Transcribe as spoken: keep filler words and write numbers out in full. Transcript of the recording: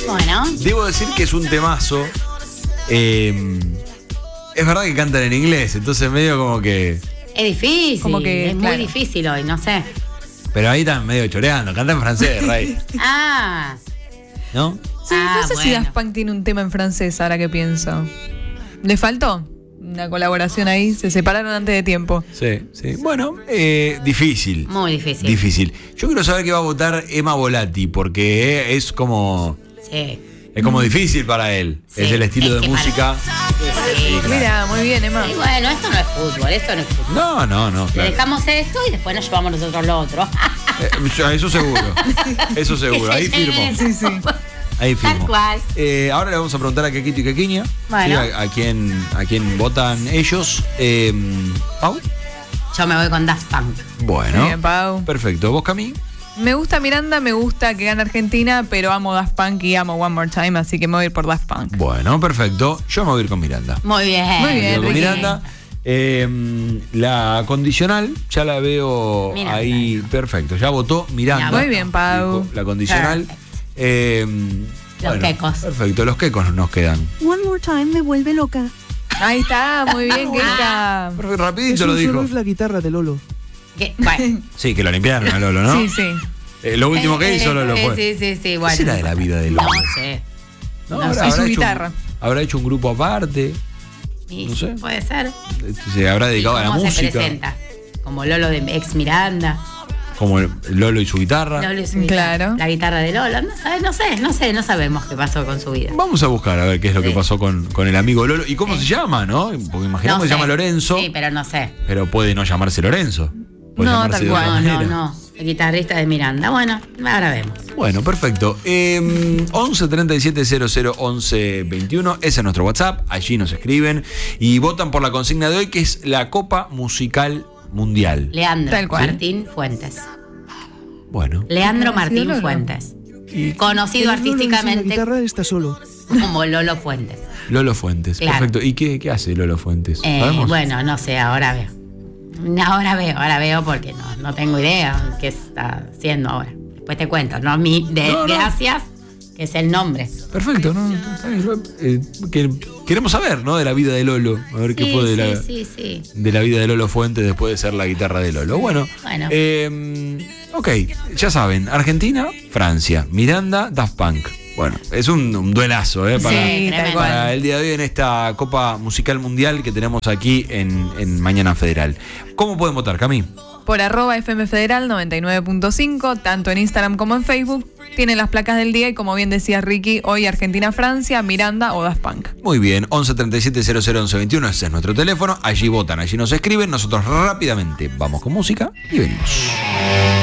Bueno. Debo decir que es un temazo. Eh, es verdad que cantan en inglés, entonces medio como que... Es difícil, Como que, es claro. muy difícil hoy, no sé. Pero ahí están medio choreando, cantan en francés, Ray. Ah, ¿No? Sí, Ah, no sé si bueno. Daft Punk tiene un tema en francés, ahora que pienso. ¿Le faltó? Una colaboración ahí, se separaron antes de tiempo. Sí, sí. Bueno, eh, difícil. muy difícil. Difícil. Yo quiero saber qué va a votar Emma Volati, porque es como... Sí. Es como difícil para él. Sí, Es el estilo es de que música. Sí. claro. Mira, muy bien, Emma. Y bueno, esto no es fútbol, esto no es fútbol. No, no, no, Le claro. dejamos esto y después nos llevamos nosotros lo otro. Eh, eso seguro. Eso seguro. Ahí firmo. Sí, sí. Ahí Tal firmo. cual. Eh, ahora le vamos a preguntar a Quequito y Quequiña. Bueno. ¿sí? a, a quién, a quién votan ellos. Eh, ¿Pau? Yo me voy con Daft Punk. Bueno. Muy bien, Pau. Perfecto. ¿Vos, Cami? Me gusta Miranda, me gusta que gane Argentina, pero amo Daft Punk y amo One More Time, así que me voy a ir por Daft Punk. Bueno, perfecto. Yo me voy a ir con Miranda. Muy bien. Muy bien, Me voy con Ricky. Miranda. Eh, la condicional, ya la veo Miranda. ahí. Perfecto. Ya votó Miranda. Muy bien, Pau. Dijo La condicional. Perfecto. Eh, Los bueno, quecos. Perfecto, los quecos nos quedan. One more time me vuelve loca. Ahí está, muy bien, Keika. Perfecto, rapidito lo dijo. la guitarra de Lolo. Que- Bueno. Sí, que lo limpiaron a Lolo, ¿no? Sí, sí. Eh, lo último que Eh, hizo eh, Lolo eh, fue. Sí, sí, sí. Bueno. ¿Qué será de la vida de Lolo? No sé. No, No habrá, sé. habrá Y su hecho guitarra. Un, habrá hecho un grupo aparte. Y No sé. Puede ser. Se habrá dedicado a la ¿Cómo se música. presenta? Como Lolo de ex Miranda. Como el- Lolo y su guitarra. Lolo y su guitarra. Claro. La guitarra de Lolo. No, sabe- no sé, no sé, no sabemos qué pasó con su vida. Vamos a buscar a ver qué es lo que Sí. pasó con, con el amigo Lolo. ¿Y cómo se llama, no? Porque imaginamos No que se sé. llama Lorenzo. Sí, pero no sé. Pero puede no llamarse Lorenzo. Puede No, llamarse tal de cual. otra No, no, manera. no. El guitarrista de Miranda. Bueno, ahora vemos. Bueno, perfecto. Eh, once treinta y siete cero cero once veintiuno. Ese es nuestro WhatsApp. Allí nos escriben y votan por la consigna de hoy, que es la Copa Musical Mundial. Leandro Tal cual. Martín Fuentes. Bueno. Leandro ¿Qué ha sido Martín Lolo? Fuentes. Conocido artísticamente está solo. como Lolo Fuentes. Lolo Fuentes. Claro. Perfecto. ¿Y qué, qué hace Lolo Fuentes? Eh, ¿Sabemos? bueno, no sé, ahora veo. Ahora veo, ahora veo porque no, no tengo idea qué está haciendo ahora. Después te cuento, ¿no? Mi, de, No, no. Gracias, que es el nombre. Perfecto, ¿no? Está bien. Eh, que- queremos saber, ¿no? De la vida de Lolo. A ver qué Sí, fue de sí, la, sí, sí. de la vida de Lolo Fuentes después de ser la guitarra de Lolo. Bueno, Bueno. eh, ok, ya saben, Argentina, Francia, Miranda, Daft Punk. Bueno, es un, un duelazo, ¿eh? Para, Sí, tal tremendo. para cual. el día de hoy en esta Copa Musical Mundial que tenemos aquí en, en Mañana Federal. ¿Cómo pueden votar, Cami? Por arroba F M Federal noventa y nueve punto cinco, tanto en Instagram como en Facebook. Tienen las placas del día y como bien decía Ricky, hoy Argentina-Francia, Miranda o Daft Punk. Muy bien, once treinta y siete cero cero once veintiuno, ese es nuestro teléfono. Allí votan, allí nos escriben. Nosotros rápidamente vamos con música y venimos.